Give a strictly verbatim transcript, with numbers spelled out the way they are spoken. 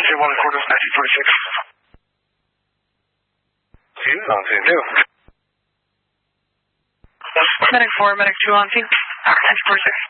J one recorders, nineteen forty-six. Two on scene two. Medic four, Medic two on scene. nineteen forty-six.